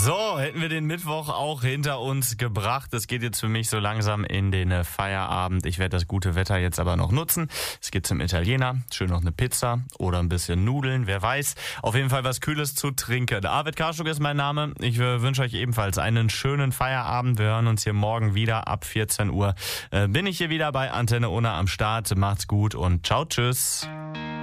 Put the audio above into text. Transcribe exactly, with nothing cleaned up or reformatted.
So, hätten wir den Mittwoch auch hinter uns gebracht. Es geht jetzt für mich so langsam in den äh, Feierabend. Ich werde das gute Wetter jetzt aber noch nutzen. Es geht zum Italiener. Schön noch eine Pizza oder ein bisschen Nudeln, wer weiß. Auf jeden Fall was Kühles zu trinken. Arvid Karschuk ist mein Name. Ich äh, wünsche euch ebenfalls einen schönen Feierabend. Wir hören uns hier morgen wieder ab vierzehn Uhr. Äh, bin ich hier wieder bei Antenne Unna am Start. Macht's gut und ciao, tschüss.